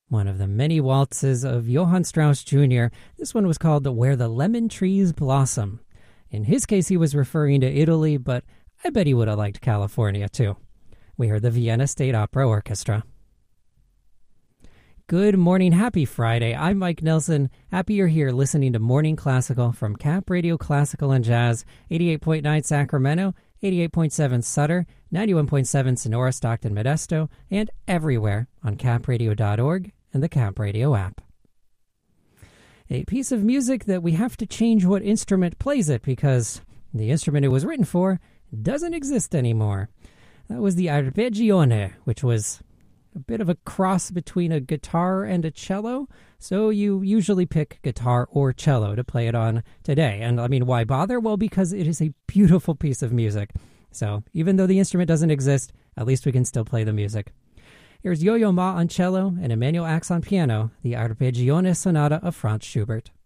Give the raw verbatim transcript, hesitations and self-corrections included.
one of the many waltzes of Johann Strauss Junior This one was called Where the Lemon Trees Blossom. In his case, he was referring to Italy, but I bet he would have liked California too. We heard the Vienna State Opera Orchestra. Good morning, happy Friday. I'm Mike Nelson. Happy you're here listening to Morning Classical from Cap Radio Classical and Jazz, eighty-eight point nine Sacramento, eighty-eight point seven Sutter, ninety-one point seven Sonora, Stockton, Modesto, and everywhere on cap radio dot org and the Cap Radio app. A piece of music that we have to change what instrument plays it because the instrument it was written for doesn't exist anymore. That was the arpeggione, which was a bit of a cross between a guitar and a cello, so you usually pick guitar or cello to play it on today. And I mean, why bother? Well, because it is a beautiful piece of music. So even though the instrument doesn't exist, at least we can still play the music. Here's Yo-Yo Ma on cello and Emmanuel Ax on piano, the Arpeggione Sonata of Franz Schubert.